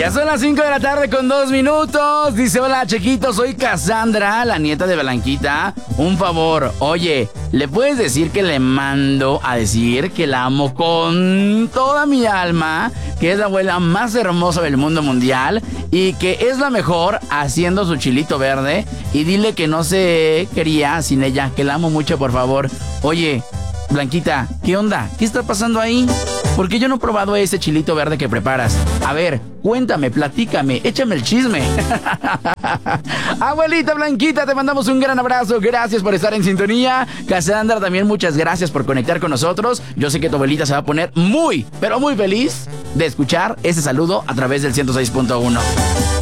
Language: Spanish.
Ya son las 5 de la tarde con 2 minutos. Dice, hola, Chequito, soy Cassandra, la nieta de Blanquita. Un favor, oye, ¿le puedes decir que le mando a decir que la amo con toda mi alma? Que es la abuela más hermosa del mundo mundial y que es la mejor haciendo su chilito verde. Y dile que no se quería sin ella, que la amo mucho, por favor. Oye, Blanquita, ¿qué onda? ¿Qué está pasando ahí? ¿Por qué yo no he probado ese chilito verde que preparas? A ver, cuéntame, platícame, échame el chisme. Abuelita Blanquita, te mandamos un gran abrazo. Gracias por estar en sintonía. Cassandra, también muchas gracias por conectar con nosotros. Yo sé que tu abuelita se va a poner muy, pero muy feliz de escuchar ese saludo a través del 106.1.